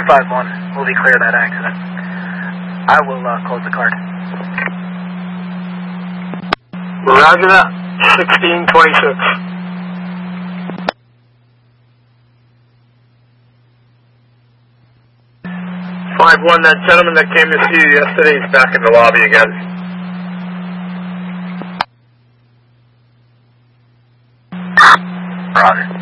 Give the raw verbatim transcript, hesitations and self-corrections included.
two five one will be clear of that accident. I will uh, close the card. Roger that. sixteen twenty-six. five one, that gentleman that came to see you yesterday is back in the lobby again. Roger.